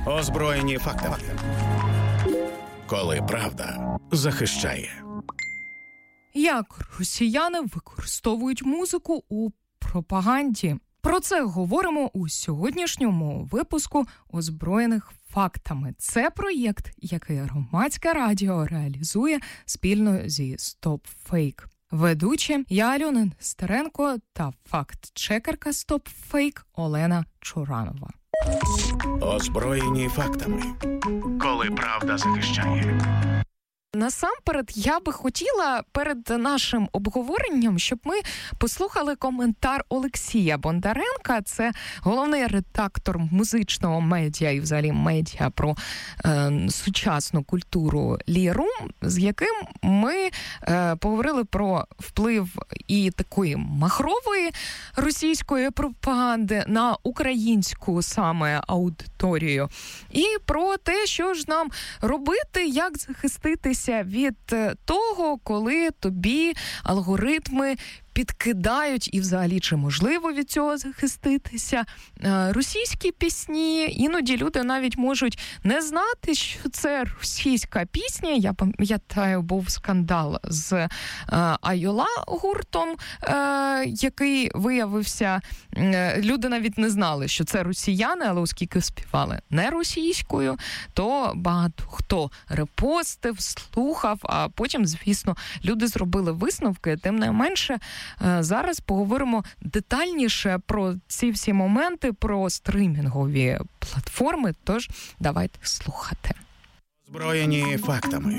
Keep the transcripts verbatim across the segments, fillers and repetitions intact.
Озброєні фактами. Коли правда захищає. Як росіяни використовують музику у пропаганді? Про це говоримо у сьогоднішньому випуску «Озброєних фактами». Це проєкт, який Громадське радіо реалізує спільно зі Stop Fake. Ведучі я Альона Нестеренко та факт-чекерка Stop Fake Олена Чуранова. Озброєні фактами. Коли правда захищає. Насамперед, я би хотіла перед нашим обговоренням, щоб ми послухали коментар Олексія Бондаренка. Це головний редактор музичного медіа і взагалі медіа про е, сучасну культуру Лірум, з яким ми е, поговорили про вплив і такої махрової російської пропаганди на українську саме аудиторію. І про те, що ж нам робити, як захиститися від того, коли тобі алгоритми підкидають, і взагалі чи можливо від цього захиститися, російські пісні. Іноді люди навіть можуть не знати, що це російська пісня. Я пам'ятаю, був скандал з Айола гуртом, який виявився, люди навіть не знали, що це росіяни, але оскільки співали не російською, то багато хто репостив, слухав, а потім, звісно, люди зробили висновки. Тим не менше, зараз поговоримо детальніше про ці всі моменти, про стримінгові платформи, тож давайте слухати. Озброєні фактами.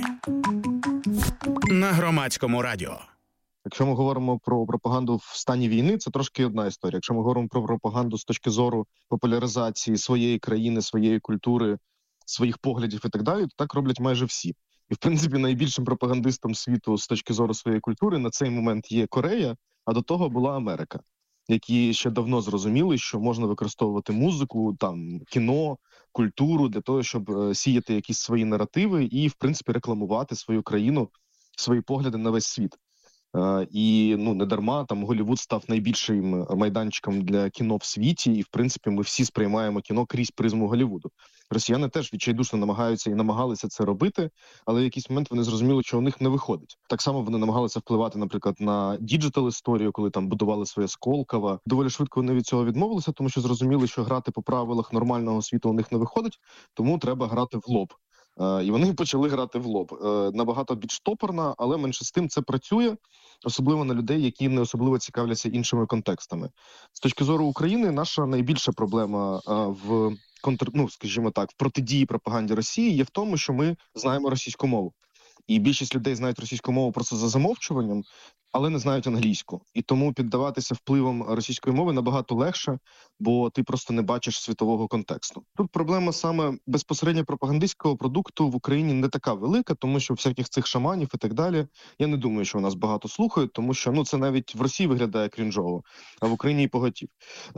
На Громадському радіо. Якщо ми говоримо про пропаганду в стані війни, це трошки одна історія. Якщо ми говоримо про пропаганду з точки зору популяризації своєї країни, своєї культури, своїх поглядів і так далі, то так роблять майже всі. І, в принципі, найбільшим пропагандистом світу з точки зору своєї культури на цей момент є Корея, а до того була Америка, які ще давно зрозуміли, що можна використовувати музику, там, кіно, культуру для того, щоб сіяти якісь свої наративи і, в принципі, рекламувати свою країну, свої погляди на весь світ. Uh, і ну не дарма там Голлівуд став найбільшим майданчиком для кіно в світі, і в принципі ми всі сприймаємо кіно крізь призму Голлівуду. Росіяни теж відчайдушно намагаються і намагалися це робити, але в якийсь момент вони зрозуміли, що у них не виходить. Так само вони намагалися впливати, наприклад, на діджитал-історію, коли там будували своє Сколково. Доволі швидко вони від цього відмовилися, тому що зрозуміли, що грати по правилах нормального світу у них не виходить, тому треба грати в лоб. Uh, і вони почали грати в лоб. Uh, набагато більш топорно, але менше з тим це працює, особливо на людей, які не особливо цікавляться іншими контекстами. З точки зору України, наша найбільша проблема uh, в контр... ну, скажімо так, в протидії пропаганді Росії є в тому, що ми знаємо російську мову. І більшість людей знають російську мову просто за замовчуванням, але не знають англійську. І тому піддаватися впливам російської мови набагато легше, бо ти просто не бачиш світового контексту. Тут проблема саме безпосередньо пропагандистського продукту в Україні не така велика, тому що всяких цих шаманів і так далі, я не думаю, що у нас багато слухають, тому що ну це навіть в Росії виглядає крінжово, а в Україні і поготів.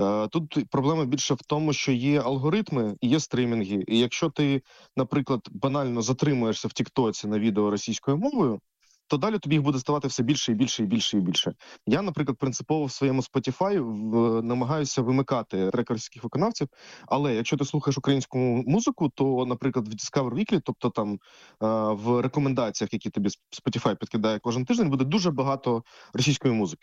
Тут проблема більше в тому, що є алгоритми і є стримінги. І якщо ти, наприклад, банально затримуєшся в тіктоці на відео російською мовою, то далі тобі їх буде ставати все більше і більше і більше і більше. Я, наприклад, принципово в своєму Spotify в, намагаюся вимикати треки російських виконавців, але якщо ти слухаєш українську музику, то, наприклад, в Discover Weekly, тобто там в рекомендаціях, які тобі Spotify підкидає кожен тиждень, буде дуже багато російської музики.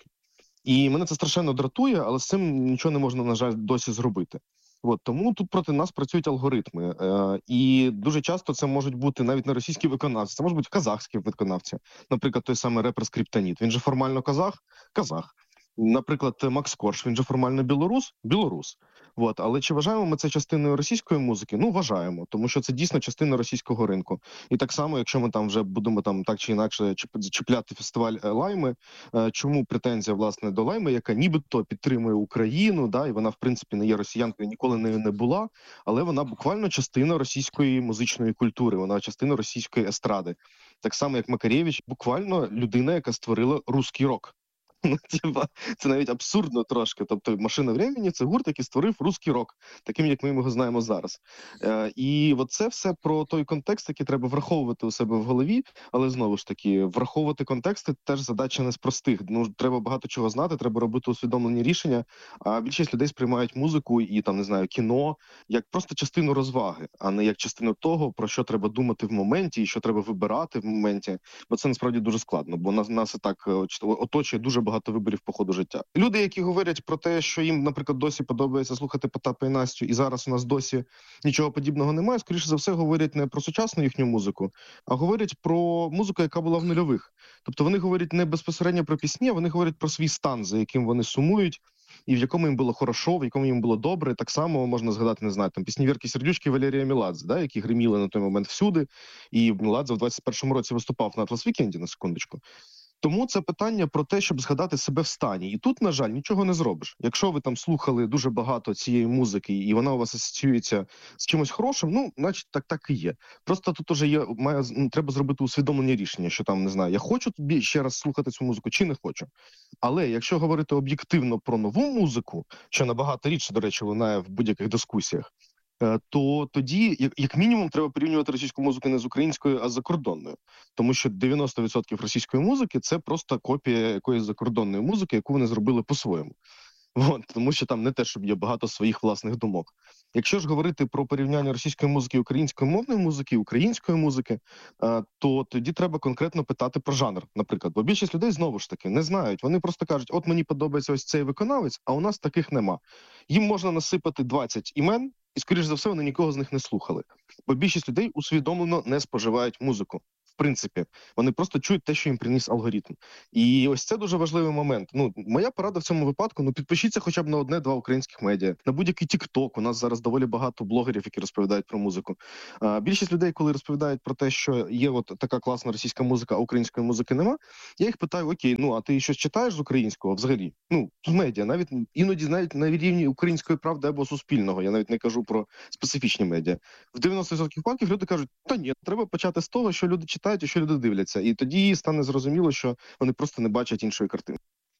І мене це страшенно дратує, але з цим нічого не можна, на жаль, досі зробити. От, тому тут проти нас працюють алгоритми. Е, і дуже часто це можуть бути навіть не російські виконавці, це можуть бути казахські виконавці. Наприклад, той самий репер Скриптоніт. Він же формально казах? Казах. Наприклад, Макс Корж, він же формально білорус? Білорус. От. Але чи вважаємо ми це частиною російської музики? Ну, вважаємо, тому що це дійсно частина російського ринку. І так само, якщо ми там вже будемо там так чи інакше чіпляти фестиваль Лайми, чому претензія, власне, до Лайми, яка нібито підтримує Україну, да, і вона, в принципі, не є росіянкою, ніколи нею не була, але вона буквально частина російської музичної культури, вона частина російської естради. Так само, як Макаревич, буквально людина, яка створила русський рок. Ну, типа, це навіть абсурдно трошки. Тобто «Машина времени» — це гурт, який створив русський рок, таким, як ми його знаємо зараз. Е, і от це все про той контекст, який треба враховувати у себе в голові, але знову ж таки, враховувати контексти теж задача не з простих. Ну, треба багато чого знати, треба робити усвідомлені рішення, а більшість людей сприймають музику і, там, не знаю, кіно як просто частину розваги, а не як частину того, про що треба думати в моменті і що треба вибирати в моменті, бо це насправді дуже складно, бо нас, нас і так оточує дуже багато виборів по ходу життя. Люди, які говорять про те, що їм, наприклад, досі подобається слухати Потапа і Настю, і зараз у нас досі нічого подібного немає, скоріше за все говорять не про сучасну їхню музику, а говорять про музику, яка була в нульових. Тобто вони говорять не безпосередньо про пісні, а вони говорять про свій стан, за яким вони сумують, і в якому їм було хорошо, в якому їм було добре. Так само можна згадати, не знаю, там пісні Вірки Сердючки, Валерія Меладзе, да, які гриміли на той момент всюди, і Меладзе в двадцять першому році виступав на Атлас Вікенді, на секундочку. Тому це питання про те, щоб згадати себе в стані. І тут, на жаль, нічого не зробиш. Якщо ви там слухали дуже багато цієї музики, і вона у вас асоціюється з чимось хорошим, ну, значить, так так і є. Просто тут уже є, має, ну, треба зробити усвідомлені рішення, що там, не знаю, я хочу тобі ще раз слухати цю музику чи не хочу. Але якщо говорити об'єктивно про нову музику, що набагато рідше, до речі, лунає в будь-яких дискусіях, то тоді, як, як мінімум, треба порівнювати російську музику не з українською, а з закордонною. Тому що дев'яносто відсотків російської музики – це просто копія якоїсь закордонної музики, яку вони зробили по-своєму. От, тому що там не те, щоб є багато своїх власних думок. Якщо ж говорити про порівняння російської музики, української мовної музики, української музики, то тоді треба конкретно питати про жанр, наприклад. Бо більшість людей, знову ж таки, не знають. Вони просто кажуть, от мені подобається ось цей виконавець, а у нас таких нема. Їм можна насипати двадцять імен, і, скоріш за все, вони нікого з них не слухали. Бо більшість людей усвідомлено не споживають музику. В принципі, вони просто чують те, що їм приніс алгоритм. І ось це дуже важливий момент. Ну, моя порада в цьому випадку, ну, підпишіться хоча б на одне-два українських медіа, на будь-який TikTok. У нас зараз доволі багато блогерів, які розповідають про музику. А, більшість людей, коли розповідають про те, що є от така класна російська музика, а української музики нема, я їх питаю, окей, ну, а ти щось читаєш з українського взагалі? Ну, з медіа, навіть іноді навіть на рівні Української правди або Суспільного, я навіть не кажу про специфічні медіа. В дев'яносто відсотків випадків люди кажуть, та ні, треба почати з того, що люди читають і що люди дивляться. І тоді стане зрозуміло, що вони просто не бачать іншої картини.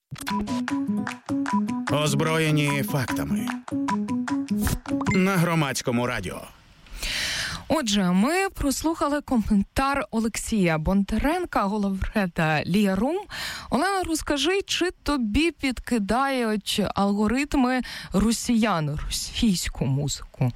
Озброєні фактами. На Громадському радіо. Отже, ми прослухали коментар Олексія Бондаренка, головреда Ліарум. Олена, розкажи, чи тобі підкидають алгоритми росіян російську музику?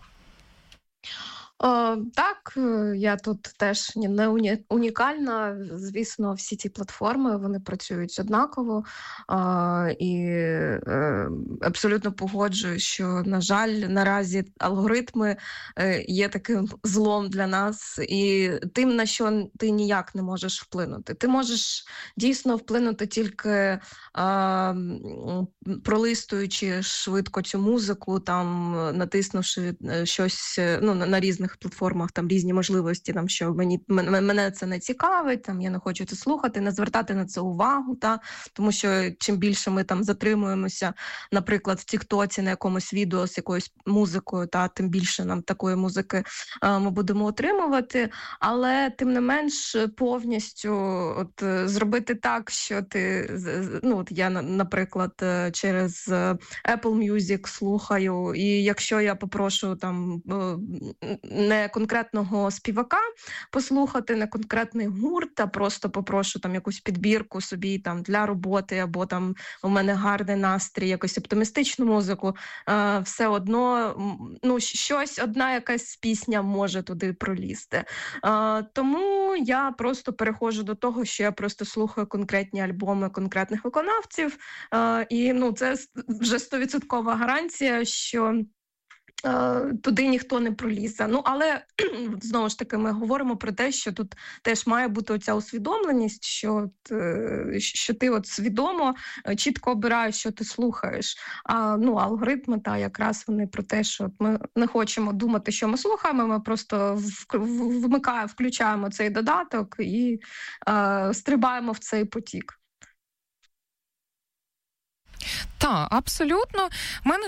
О, так, я тут теж не унікальна. Звісно, всі ці платформи, вони працюють однаково. А, і е, абсолютно погоджуюсь, що, на жаль, наразі алгоритми е, є таким злом для нас. І тим, на що ти ніяк не можеш вплинути. Ти можеш дійсно вплинути тільки а, пролистуючи швидко цю музику, там, натиснувши щось, ну, на різних платформах, там різні можливості, там, що мені, мене це не цікавить, там, я не хочу це слухати, не звертати на це увагу, та, тому що чим більше ми там затримуємося, наприклад, в Тіктоці на якомусь відео з якоюсь музикою, та, тим більше нам такої музики а, ми будемо отримувати, але тим не менш повністю от, зробити так, що ти, ну, от я, наприклад, через Apple Music слухаю, і якщо я попрошу там не конкретного співака послухати, не конкретний гурт, а просто попрошу там якусь підбірку собі там для роботи, або там у мене гарний настрій, якусь оптимістичну музику, е, все одно, ну, щось, одна якась пісня може туди пролізти. Е, тому я просто переходжу до того, що я просто слухаю конкретні альбоми конкретних виконавців, е, і, ну, це вже стовідсоткова гарантія, що туди ніхто не пролізе. Ну, але, знову ж таки, ми говоримо про те, що тут теж має бути оця усвідомленість, що, що ти от свідомо, чітко обираєш, що ти слухаєш. А, ну, алгоритми, та, якраз вони про те, що ми не хочемо думати, що ми слухаємо, ми просто вмикаємо, включаємо цей додаток і а, стрибаємо в цей потік. Так, абсолютно. У мене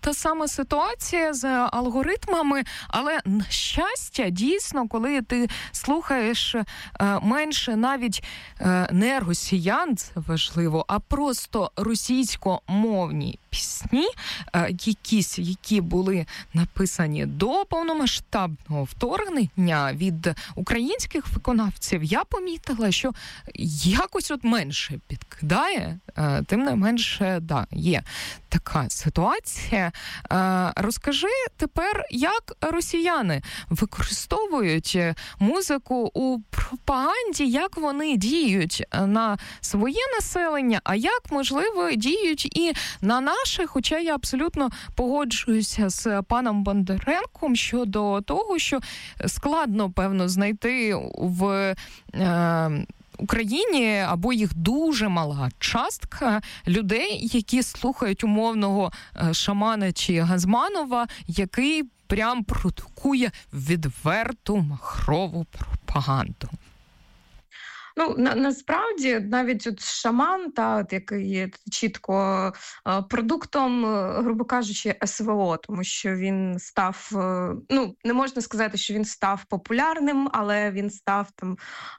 та сама ситуація з алгоритмами, але, на щастя, дійсно, коли ти слухаєш е, менше навіть е, не росіян, це важливо, а просто російськомовні пісні, е, якісь, які були написані до повномасштабного вторгнення від українських виконавців, я помітила, що якось от менше підкидає, е, тим не менше, да, є така ситуація. Е, розкажи тепер, як росіяни використовують музику у пропаганді, як вони діють на своє населення, а як, можливо, діють і на наше, хоча я абсолютно погоджуюся з паном Бондаренком щодо того, що складно, певно, знайти в е, Україні або їх дуже мала частка людей, які слухають умовного Шамана чи Газманова, який прям продукує відверту махрову пропаганду. Ну, на, насправді, навіть от Шаман, та, от, який є чітко е, продуктом, е, грубо кажучи, ес ве о, тому що він став, е, ну, не можна сказати, що він став популярним, але він став там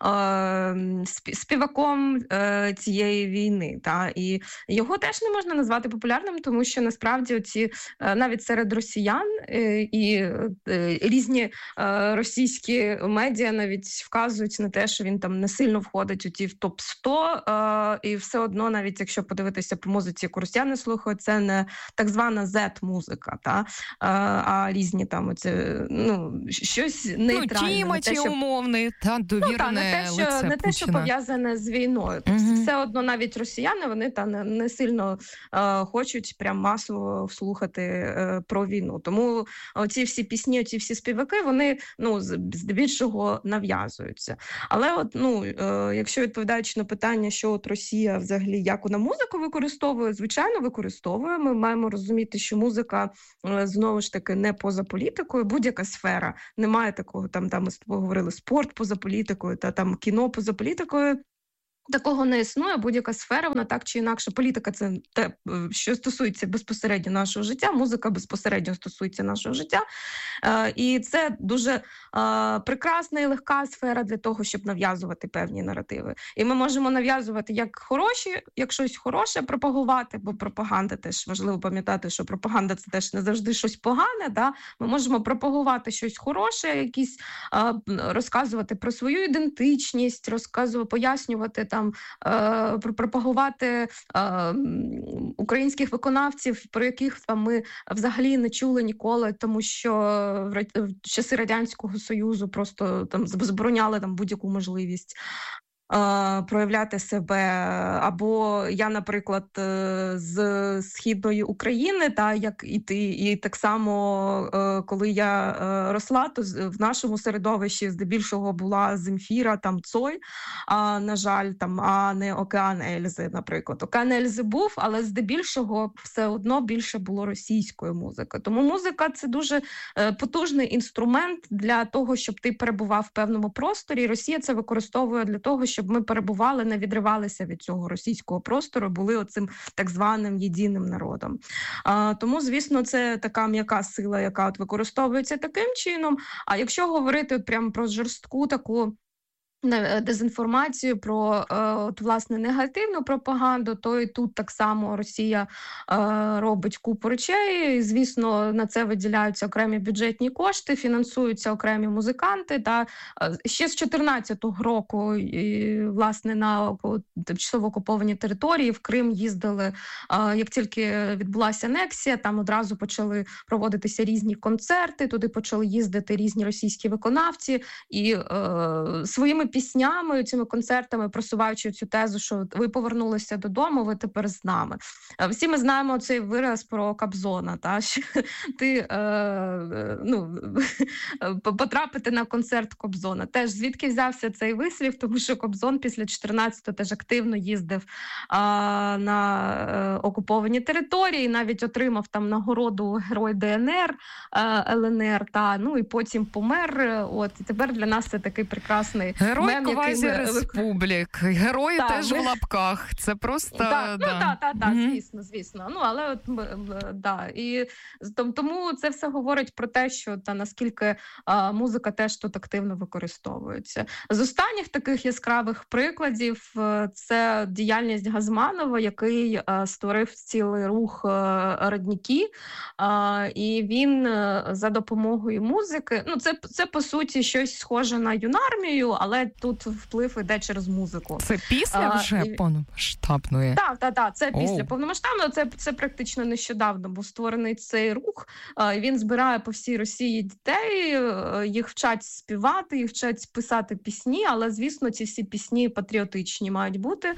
е, співаком е, цієї війни. Та, і його теж не можна назвати популярним, тому що насправді оці, е, навіть серед росіян е, і е, різні е, російські медіа навіть вказують на те, що він там не сильно входить у ті в топ сто, е, і все одно, навіть якщо подивитися по музиці, яку росіяни слухають, це не так звана зет-музика, та, е, а різні там оці, ну, щось нейтральне. Ну, Тіматі що... умовний, та довірне ну, та, не те, що, лице не те, що пов'язане з війною. Тобто угу. Все одно навіть росіяни, вони та не, не сильно е, хочуть прям масово слухати е, про війну. Тому оці всі пісні, оці всі співаки, вони, ну, здебільшого нав'язуються. Але от, ну, е, якщо відповідаючи на питання, що от Росія взагалі як вона музику використовує, звичайно, використовує. Ми маємо розуміти, що музика, знову ж таки, не поза політикою, будь-яка сфера. Немає такого, там, там ми з тобою говорили, спорт поза політикою, та там кіно поза політикою. Такого не існує, будь-яка сфера, вона так чи інакше. Політика – це те, що стосується безпосередньо нашого життя, музика безпосередньо стосується нашого життя. Е, і це дуже е, прекрасна і легка сфера для того, щоб нав'язувати певні наративи. І ми можемо нав'язувати як хороші, як щось хороше пропагувати, бо пропаганда теж важливо пам'ятати, що пропаганда – це теж не завжди щось погане. Да? Ми можемо пропагувати щось хороше, якісь е, розказувати про свою ідентичність, розказувати, пояснювати там е, пропагувати е, українських виконавців, про яких там ми взагалі не чули ніколи, тому що в, в часи Радянського Союзу просто там забороняли там будь-яку можливість проявляти себе. Або я, наприклад, з Східної України, та, як і ти, і так само, коли я росла, то в нашому середовищі здебільшого була Земфіра, там Цой, а, на жаль, там, а не Океан Ельзи, наприклад. Океан Ельзи був, але здебільшого все одно більше було російської музики. Тому музика – це дуже потужний інструмент для того, щоб ти перебував в певному просторі, і Росія це використовує для того, щоб ми перебували, не відривалися від цього російського простору, були оцим так званим єдиним народом. А, тому, звісно, це така м'яка сила, яка от використовується таким чином. А якщо говорити от прямо про жорстку таку дезінформацію, про от, власне, негативну пропаганду, то і тут так само Росія е, робить купу речей. І, звісно, на це виділяються окремі бюджетні кошти, фінансуються окремі музиканти. Та ще з чотирнадцятого року, і, власне, на тимчасово окуповані території в Крим їздили, е, як тільки відбулася анексія, там одразу почали проводитися різні концерти, туди почали їздити різні російські виконавці і е, своїми піснями, цими концертами, просуваючи цю тезу, що ви повернулися додому, ви тепер з нами. Всі ми знаємо цей вираз про Кобзона, та, що ти е, ну, потрапити на концерт Кобзона. Теж звідки взявся цей вислів, тому що Кобзон після чотирнадцятого теж активно їздив е, на е, окуповані території, навіть отримав там нагороду Герой Де Ен Ер, е, Ел Ен Ер, та, ну і потім помер. От, і тепер для нас це такий прекрасний Герой мем, який ми- квазі-республік. Герої Так, теж ми- в лапках. Це просто... Так, ну да. так, так, так, Мгм. звісно, звісно. Ну але от м- м- да. І з- том- тому це все говорить про те, що та наскільки а, музика теж тут активно використовується. З останніх таких яскравих прикладів е, це діяльність Газманова, який е, створив цілий рух е, родніки, а, і він е, за допомогою музики. Ну, це це по суті щось схоже на юнармію, але тут вплив іде через музику. Це після А, вже і- повномасштабної? Так, так, так, це після Оу. повномасштабного, це, це практично нещодавно був створений цей рух. А, Він збирає по всій Росії дітей, е, їх вчать співати, їх вчать писати пісні, але, звісно, ці всі пісні патріотичні мають бути.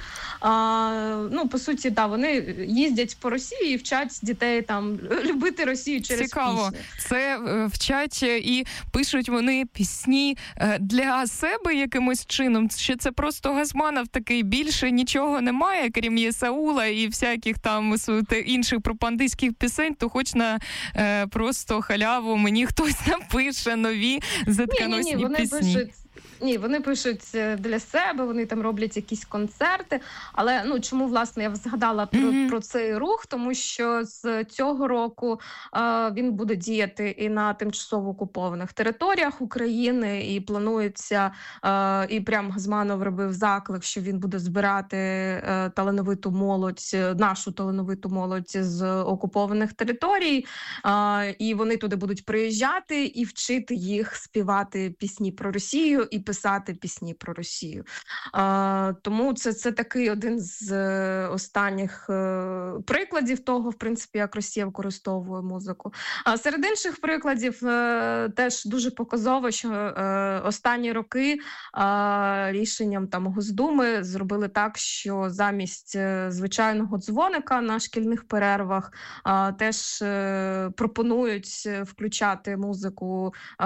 А, ну, по суті, да, вони їздять по Росії і вчать дітей там любити Росію через Цікаво. пісню. Це е, вчать е, і пишуть вони пісні е, для себе якимось чином. Чи це просто Газманов такий, більше нічого немає, крім Єсаула і всяких там су- те- інших пропагандистських пісень, то хоч на е, просто халяву мені хтось напише нові Ні, ні, затконосні ні, вони пісні. пишуть. Ні, вони пишуть е, для себе, вони там роблять якісь концерти. Але ну чому власне я згадала про, Мгм. про цей рух? Тому що з цього року е, він буде діяти і на тимчасово окупованих територіях України, і планується, е, і прям Газманов робив заклик, що він буде збирати е, талановиту молодь, е, нашу талановиту молодь з окупованих територій, е, і вони туди будуть приїжджати і вчити їх співати пісні про Росію і писати пісні про Росію. А, тому це, це такий один з е, останніх е, прикладів того, в принципі, як Росія використовує музику. А серед інших прикладів е, теж дуже показово, що е, останні роки е, рішенням там Госдуми зробили так, що замість е, звичайного дзвоника на шкільних перервах е, теж е, пропонують е, включати музику е,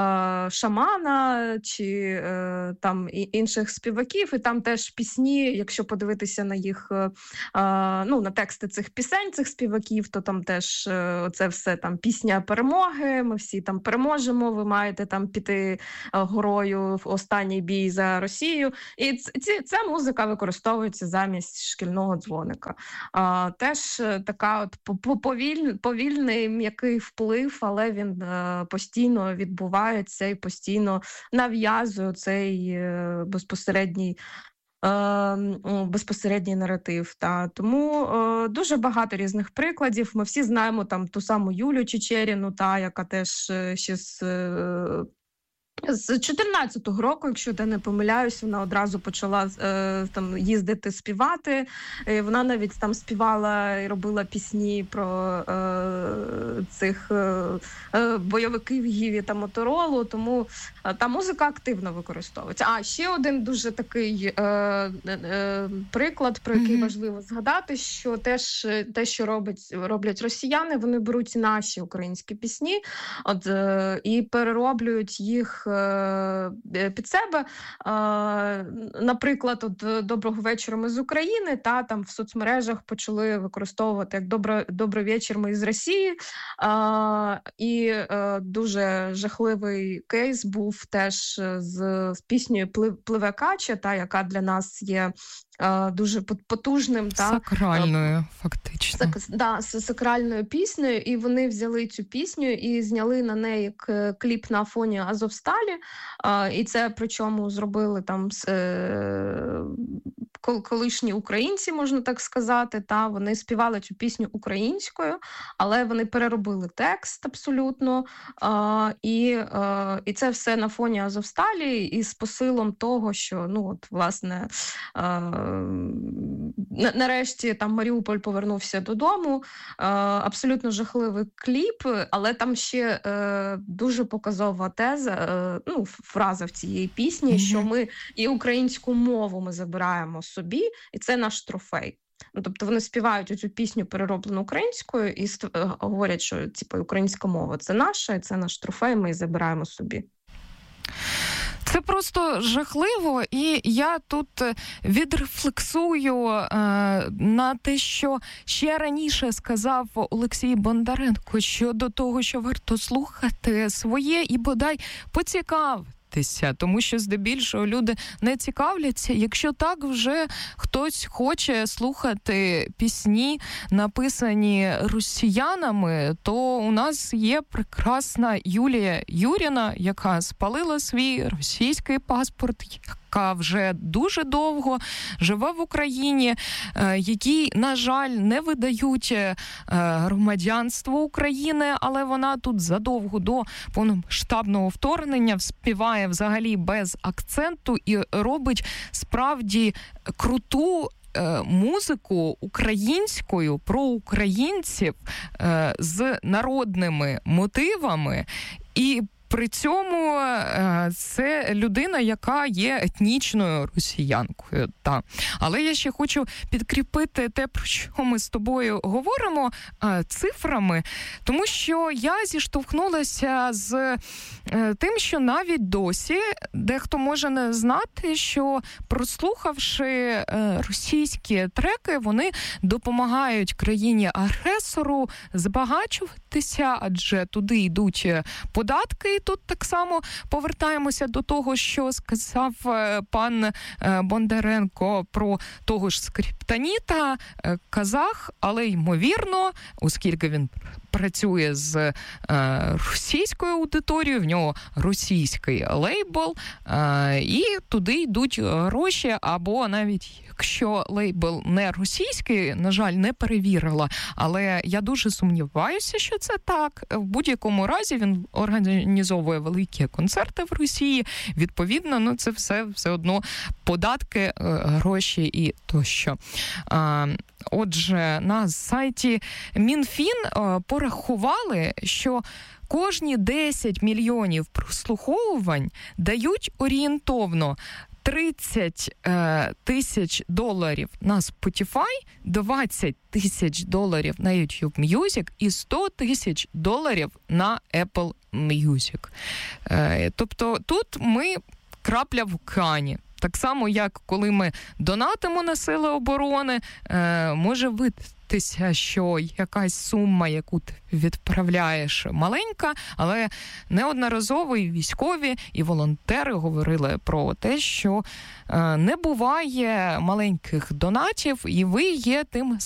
шамана чи е, там і інших співаків, і там теж пісні, якщо подивитися на їх, е, е, ну, на тексти цих пісень, цих співаків, то там теж е, це все там пісня перемоги, ми всі там переможемо, ви маєте там піти е, горою в останній бій за Росію. І ц- ці, ця музика використовується замість шкільного дзвоника. А, теж е, така от по- по- повіль, повільний м'який вплив, але він е, постійно відбувається і постійно нав'язує цей е, безпосередній е, м, безпосередній наратив. Та. Тому е, дуже багато різних прикладів. Ми всі знаємо там ту саму Юлю Чечеріну, та, яка теж е, ще з е, з чотирнадцятого року, якщо я не помиляюсь, вона одразу почала е, там їздити співати. Е, вона навіть там співала і робила пісні про е, цих е, е, бойовиків Гіві та Моторолу. Тому е, та музика активно використовується. А ще один дуже такий е, е, приклад, про який Мгм. важливо згадати, що теж е, те, що робить, роблять росіяни, вони беруть наші українські пісні, от е, і перероблюють їх е, під себе. Е, Наприклад, от е, «Доброго вечора, ми з України», та там в соцмережах почали використовувати як «Добро, добрий вечір, ми з Росії». Е, І е, дуже жахливий кейс був теж е, з, з піснею «Плив- «Пливе кача», та яка для нас є е, дуже пот- потужним та Сакральною, фактично. Сак, да, з сакральною піснею, і вони взяли цю пісню і зняли на неї к- кліп на фоні Азовсталі. А, і це причому зробили там з, е, кол- колишні українці, можна так сказати. Та вони співали цю пісню українською, але вони переробили текст абсолютно. А, і, е, і це все на фоні Азовсталі, і з посилом того, що ну от власне е, на- нарешті там Маріуполь повернувся додому. Е, абсолютно жахливий кліп, але там ще е, дуже показова теза, е, ну, фраза в цієї пісні, Мгм. що ми і українську мову ми забираємо собі, і це наш трофей. Ну, тобто вони співають цю пісню перероблену українською і ст- е, говорять, що типу, українська мова це наша, і це наш трофей, ми її забираємо собі. Це просто жахливо, і я тут е, відрефлексую е, на те, що ще раніше сказав Олексій Бондаренко щодо того, що варто слухати своє і бодай поцікавитись дивитися, тому що здебільшого люди не цікавляться. Якщо так вже хтось хоче слухати пісні, написані росіянами, то у нас є прекрасна Юлія Юріна, яка спалила свій російський паспорт, яка вже дуже довго живе в Україні, якій, на жаль, не видають громадянство України, але вона тут задовго до повномасштабного вторгнення співає взагалі без акценту і робить справді круту музику українською про українців з народними мотивами. І при цьому це людина, яка є етнічною росіянкою. Та. Але я ще хочу підкріпити те, про що ми з тобою говоримо, цифрами, тому що я зіштовхнулася з тим, що навіть досі дехто може не знати, що прослухавши російські треки, вони допомагають країні-агресору збагачуватися, адже туди йдуть податки. І тут так само повертаємося до того, що сказав пан Бондаренко про того ж Скриптоніта, казах, але ймовірно, оскільки він працює з е, російською аудиторією, в нього російський лейбл, е, і туди йдуть гроші, або навіть якщо лейбл не російський, на жаль, не перевірила, але я дуже сумніваюся, що це так. В будь-якому разі він організовує великі концерти в Росії, відповідно, ну це все, все одно податки, гроші і тощо. Е, Отже, на сайті Мінфін порахували, що кожні десять мільйонів прослуховувань дають орієнтовно тридцять е, тисяч доларів на Spotify, двадцять тисяч доларів на YouTube Music і сто тисяч доларів на Apple Music. Е, тобто тут ми крапля в океані. Так само, як коли ми донатимо на Сили оборони, е, може видатися, що якась сума, яку ти відправляєш, маленька, але неодноразово і військові, і волонтери говорили про те, що е, не буває маленьких донатів, і ви є тим